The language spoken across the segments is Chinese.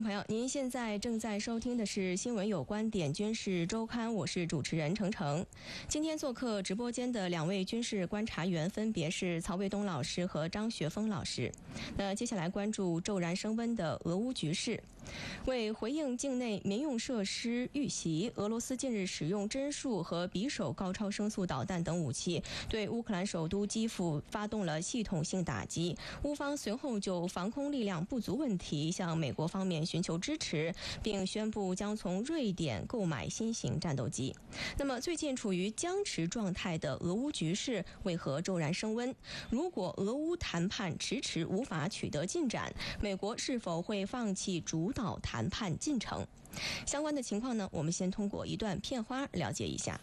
朋友，您现在正在收听的是新闻有观点军事周刊，我是主持人程程。今天做客直播间的两位军事观察员分别是曹卫东老师和张学峰老师。那接下来关注骤然升温的俄乌局势。为回应境内民用设施遇袭，俄罗斯近日使用针数和匕首高超声速导弹等武器，对乌克兰首都基辅发动了系统性打击。乌方随后就防空力量不足问题向美国方面寻求支持，并宣布将从瑞典购买新型战斗机。那么，最近处于僵持状态的俄乌局势为何骤然升温？如果俄乌谈判迟迟无法取得进展，美国是否会放弃主导谈判进程？相关的情况呢，我们先通过一段片花了解一下。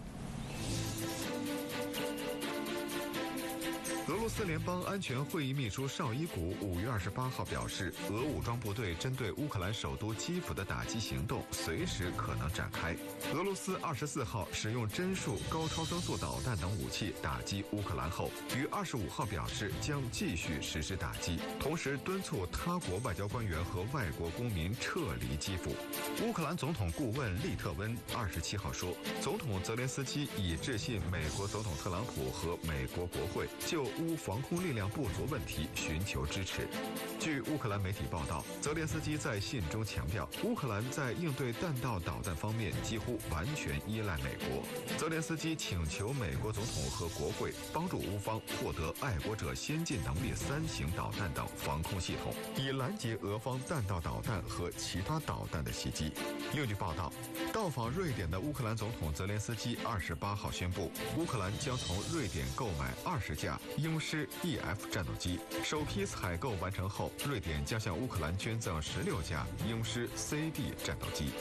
俄罗斯联邦安全会议秘书绍伊古5月28号表示，俄武装部队针对乌克兰首都基辅的打击行动随时可能展开。俄罗斯24号使用针数高超声速导弹等武器打击乌克兰后，于25号表示将继续实施打击，同时敦促他国外交官员和外国公民撤离基辅。乌克兰总统顾问利特温27号说，总统泽连斯基已致信美国总统特朗普和美国国会，就乌防空力量不足问题寻求支持。据乌克兰媒体报道，泽连斯基在信中强调，乌克兰在应对弹道导弹方面几乎完全依赖美国。泽连斯基请求美国总统和国会帮助乌方获得爱国者先进能力3型导弹等防空系统，以拦截俄方弹道导弹和其他导弹的袭击。另据报道，到访瑞典的乌克兰总统泽连斯基28号宣布，乌克兰将从瑞典购买20架鹰狮 EF 战斗机。首批采购完成后，瑞典将向乌克兰捐赠16架鹰狮 CD 战斗机。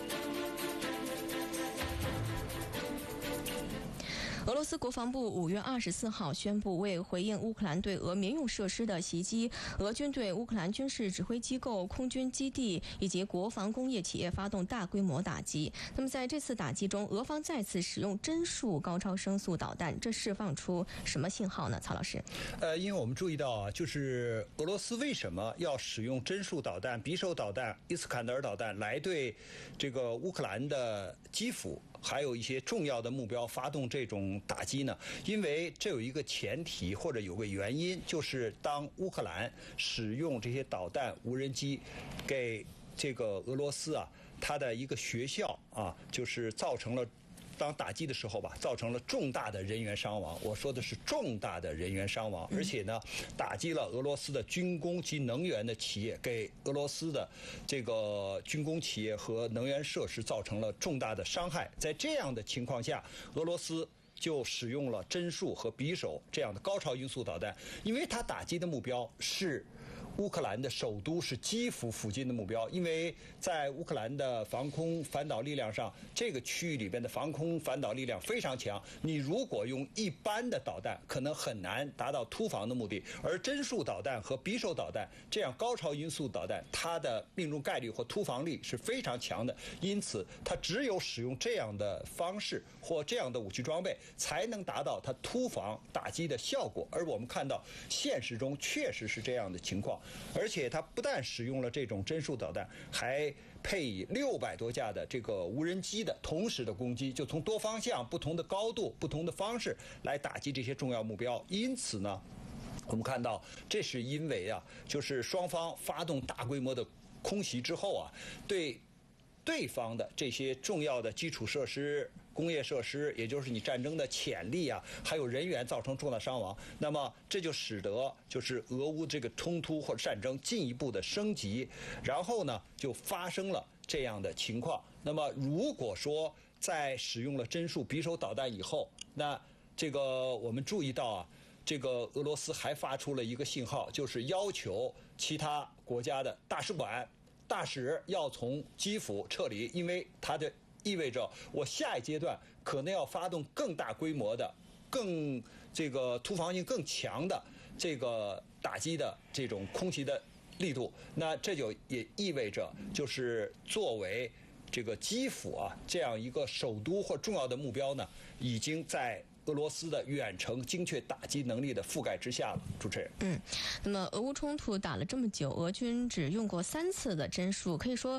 俄罗斯国防部5月24号宣布，为回应乌克兰对俄民用设施的袭击，俄军对乌克兰军事指挥机构、空军基地以及国防工业企业发动大规模打击。那么在这次打击中，俄方再次使用针数高超声速导弹，这释放出什么信号呢？曹老师， 因为我们注意到啊，就是俄罗斯为什么要使用针数导弹、匕首导弹、伊斯坎德尔导弹来对这个乌克兰的基辅还有一些重要的目标发动这种打击呢？因为这有一个前提或者有个原因，就是当乌克兰使用这些导弹无人机给这个俄罗斯啊，它的一个学校啊，就是造成了当打击的时候吧，造成了重大的人员伤亡。我说的是重大的人员伤亡，而且呢，打击了俄罗斯的军工及能源的企业，给俄罗斯的这个军工企业和能源设施造成了重大的伤害。在这样的情况下，俄罗斯就使用了针数和匕首这样的高超音速导弹，因为它打击的目标是乌克兰的首都，是基辅附近的目标。因为在乌克兰的防空反导力量上，这个区域里边的防空反导力量非常强，你如果用一般的导弹可能很难达到突防的目的，而针数导弹和匕首导弹这样高超音速导弹，它的命中概率或突防力是非常强的，因此它只有使用这样的方式或这样的武器装备才能达到它突防打击的效果。而我们看到现实中确实是这样的情况，而且它不但使用了这种针数导弹，还配以600多架的这个无人机的同时的攻击，就从多方向、不同的高度、不同的方式来打击这些重要目标。因此呢，我们看到这是因为啊，就是双方发动大规模的空袭之后啊，对方的这些重要的基础设施、工业设施，也就是你战争的潜力啊，还有人员造成重大伤亡。那么这就使得就是俄乌这个冲突或者战争进一步的升级，然后呢就发生了这样的情况。那么如果说在使用了针数匕首导弹以后，那这个我们注意到啊，这个俄罗斯还发出了一个信号，就是要求其他国家的大使馆、大使要从基辅撤离，因为它的意味着我下一阶段可能要发动更大规模的、更这个突防性更强的这个打击的这种空袭的力度。那这就也意味着，就是作为这个基辅啊这样一个首都或重要的目标呢，已经在俄罗斯的远程精确打击能力的覆盖之下了。主持人， 那么俄乌冲突打了这么久，俄军只用过3次的针数，可以说